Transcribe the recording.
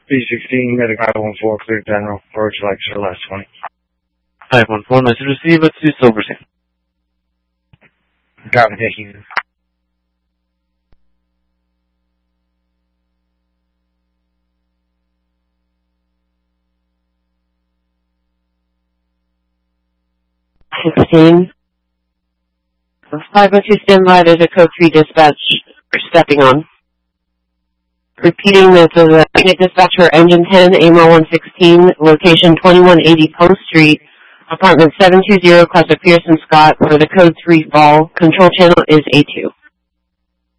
B16, medic 514, clear general. Or would you like to last 20? 514, message received, let's do Silverton. Copy, thank you. $16. 502 standby, there's a code 3 dispatch stepping on. Repeating this is a unit dispatcher, engine 10, AMO 116, location 2180 Post Street, apartment 720, class of Pearson Scott, for the code 3 fall. Control channel is A2.